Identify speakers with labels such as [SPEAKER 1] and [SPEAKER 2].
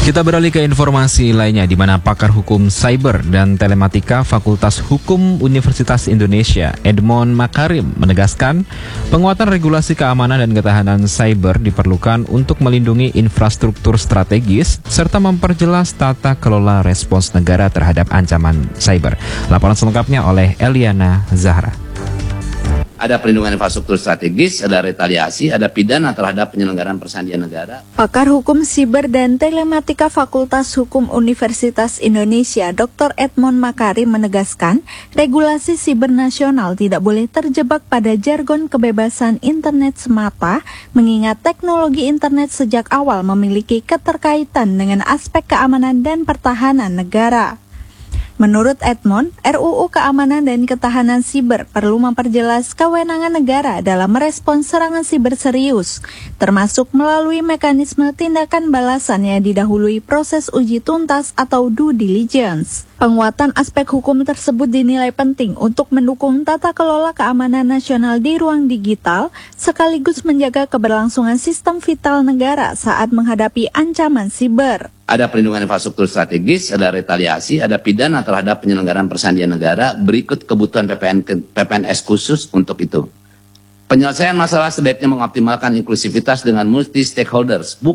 [SPEAKER 1] Kita beralih ke informasi lainnya di mana pakar hukum cyber dan telematika Fakultas Hukum Universitas Indonesia, Edmond Makarim, menegaskan penguatan regulasi keamanan dan ketahanan cyber diperlukan untuk melindungi infrastruktur strategis serta memperjelas tata kelola respons negara terhadap ancaman cyber. Laporan selengkapnya oleh Eliana Zahra.
[SPEAKER 2] Ada perlindungan infrastruktur strategis, ada retaliasi, ada pidana terhadap penyelenggaraan persandian negara.
[SPEAKER 3] Pakar Hukum Siber dan Telematika Fakultas Hukum Universitas Indonesia, Dr. Edmond Makarim menegaskan, regulasi siber nasional tidak boleh terjebak pada jargon kebebasan internet semata, mengingat teknologi internet sejak awal memiliki keterkaitan dengan aspek keamanan dan pertahanan negara. Menurut Edmond, RUU Keamanan dan Ketahanan Siber perlu memperjelas kewenangan negara dalam merespons serangan siber serius, termasuk melalui mekanisme tindakan balasan yang didahului proses uji tuntas atau due diligence. Penguatan aspek hukum tersebut dinilai penting untuk mendukung tata kelola keamanan nasional di ruang digital, sekaligus menjaga keberlangsungan sistem vital negara saat menghadapi ancaman siber.
[SPEAKER 2] Ada perlindungan infrastruktur strategis, ada retaliasi, ada pidana terhadap penyelenggaraan persandian negara. Berikut kebutuhan PPNS khusus untuk itu. Penyelesaian masalah sebaiknya mengoptimalkan inklusivitas dengan multi stakeholders.